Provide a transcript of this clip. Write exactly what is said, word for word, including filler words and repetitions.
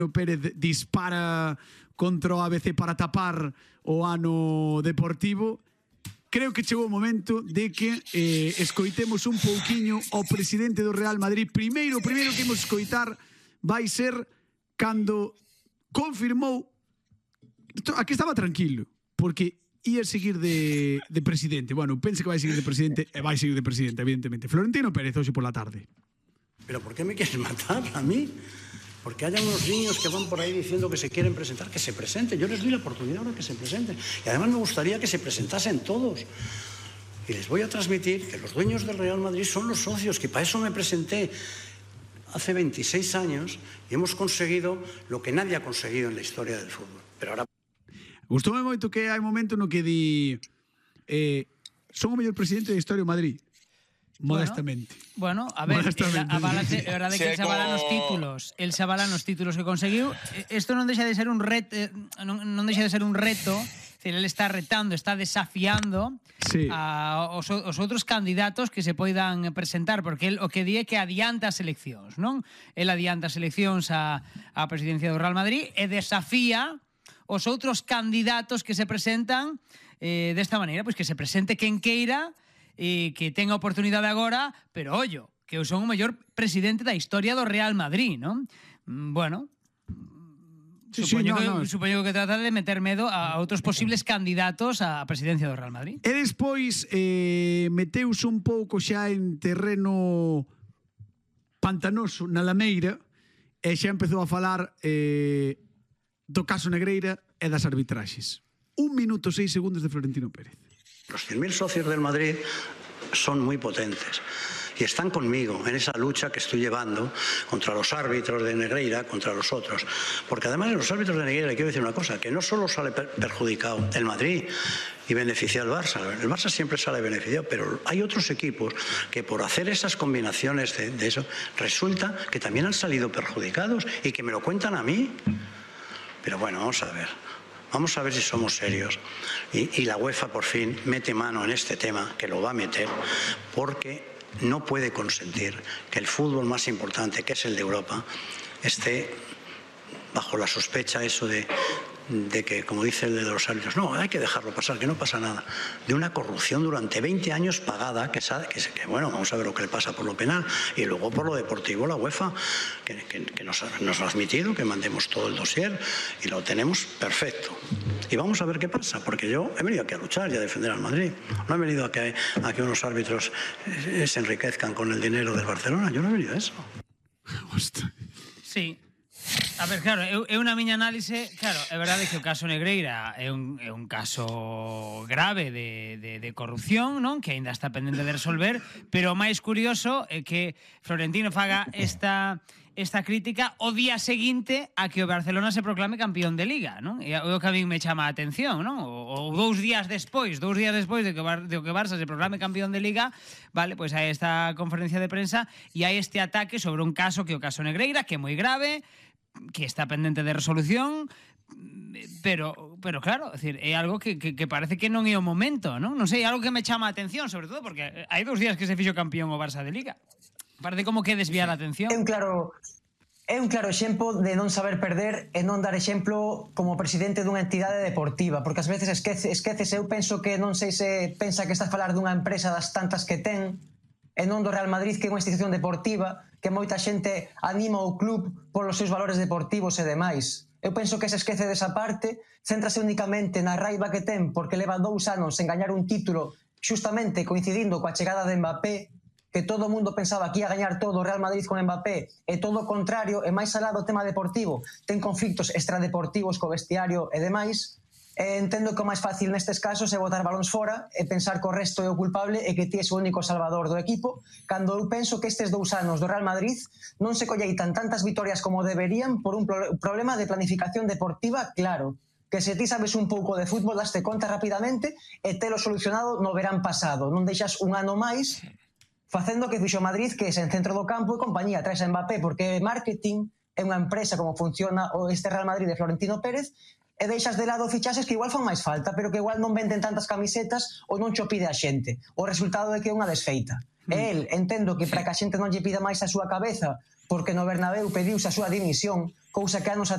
Pérez dispara contra o A B C para tapar o ano deportivo. Creo que chegou o momento de que eh, escoitemos un pouquiño o presidente do Real Madrid. Primeiro, o primeiro que imos escoitar vai ser cando confirmou, aquí estaba tranquilo, porque ia seguir de, de presidente. Bueno, pense que vai seguir de presidente e vai seguir de presidente, evidentemente. Florentino Pérez, hoxe pola tarde. ¿Pero por qué me quieres matar a mí? Porque haya unos niños que van por ahí diciendo que se quieren presentar, que se presenten. Yo les doy la oportunidad ahora que se presenten. Y además me gustaría que se presentasen todos. Y les voy a transmitir que los dueños del Real Madrid son los socios, que para eso me presenté hace veintiséis años y hemos conseguido lo que nadie ha conseguido en la historia del fútbol. Pero ahora... Gustoume moito que hai momento no que di eh, son o mellor presidente da historia do Madrid. Modestamente. Bueno, bueno, a ver, a balance, é verdade que el se avala nos títulos, el se avala nos títulos que conseguiu. Isto non deixa de ser un reto, non, non deixa de ser un reto, decir, el está retando, está desafiando sí. a os, os outros candidatos que se poidan presentar, porque el o que di é que adianta as eleccións, non? El adianta as eleccións á a presidencia do Real Madrid e desafía os outros candidatos que se presentan eh, desta maneira, pois que se presente quen queira e que tenga oportunidade agora, pero ollo, que eu son o mellor presidente da historia do Real Madrid, non? Bueno, sí, supoño, sí, no, que, no. supoño que trata de meter medo a outros posibles candidatos á presidencia do Real Madrid. E despois eh, meteuse un pouco xa en terreno pantanoso na Lameira e xa empezou a falar eh, do caso Negreira e das arbitraxes. Un minuto seis segundos de Florentino Pérez. Los cien mil socios del Madrid son muy potentes y están conmigo en esa lucha que estoy llevando contra los árbitros de Negreira, contra los otros. Porque además de los árbitros de Negreira, le quiero decir una cosa, que no solo sale perjudicado el Madrid y beneficia al Barça, el Barça siempre sale beneficiado, pero hay otros equipos que por hacer esas combinaciones de, de eso, resulta que también han salido perjudicados y que me lo cuentan a mí. Pero bueno, vamos a ver. Vamos a ver si somos serios. Y, y la UEFA por fin mete mano en este tema, que lo va a meter, porque no puede consentir que el fútbol más importante, que es el de Europa, esté bajo la sospecha eso de, de que, como dice el de los árbitros, no, hay que dejarlo pasar, que no pasa nada, de una corrupción durante veinte años pagada, que, sabe, que, que bueno, vamos a ver lo que le pasa por lo penal, y luego por lo deportivo la UEFA, que, que, que nos, nos ha admitido que mandemos todo el dossier, y lo tenemos perfecto. Y vamos a ver qué pasa, porque yo he venido aquí a luchar y a defender al Madrid. No he venido a que, a que unos árbitros se enriquezcan con el dinero del Barcelona, yo no he venido a eso. Sí. A ver, claro, eu, eu na miña análise, claro, é verdade que o caso Negreira é un, é un caso grave de, de, de corrupción, non? Que aínda está pendente de resolver, pero o máis curioso é que Florentino faga esta, esta crítica o día seguinte a que o Barcelona se proclame campeón de Liga, non? E o que a mí me chama a atención, non? O, o dous días despois, dous días despois de que, Bar, de que o Barça se proclame campeón de Liga, vale, pois hai esta conferencia de prensa e hai este ataque sobre un caso que é o caso Negreira, que é moi grave, que está pendente de resolución, pero pero claro, é decir, é algo que, que, que parece que non é o momento, non? Non sei, é algo que me chama a atención, sobre todo porque hai dous días que se fixo campeón o Barça de Liga. Parece como que desviar a atención. É un claro é un claro exemplo de non saber perder e non dar exemplo como presidente dunha entidade deportiva, porque ás veces esquece, esqueces, eu penso que non sei se pensa que estás a falar dunha empresa das tantas que ten, e non do Real Madrid, que é unha institución deportiva, que moita xente anima o club polos seus valores deportivos e demais. Eu penso que se esquece desa parte, céntrase únicamente na raiva que ten porque leva dous anos en gañar un título justamente coincidindo coa chegada de Mbappé, que todo o mundo pensaba que ia gañar todo o Real Madrid con Mbappé, e todo o contrario, e máis alá do tema deportivo, ten conflictos extradeportivos co vestiario e demais. E entendo que o máis fácil nestes casos é botar balóns fora e pensar que o resto é o culpable e que ti és o único salvador do equipo, cando eu penso que estes dous anos do Real Madrid non se colleitan tantas vitorias como deberían por un pro problema de planificación deportiva claro, que se ti sabes un pouco de fútbol daste conta rapidamente e telo solucionado no verán pasado, non deixas un ano máis facendo que fixo Madrid, que é en centro do campo e compañía, traes a Mbappé porque marketing é unha empresa como funciona este Real Madrid de Florentino Pérez, e deixas de lado fichaxes que igual fan máis falta, pero que igual non venden tantas camisetas ou non cho pide a xente. O resultado é que é unha desfeita. Mm. E el, entendo que para que a xente non lle pida máis a súa cabeza, porque no Bernabéu pediuse a súa dimisión, cousa que anos